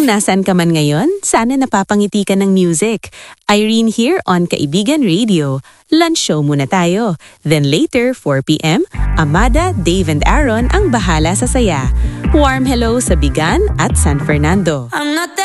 Kung nasan ka man ngayon, sana napapangiti ka ng music. Irene here on Kaibigan Radio. Lunch show muna tayo. Then later, 4 p.m., Amada, Dave and Aaron ang bahala sa saya. Warm hello sa Bigan at San Fernando.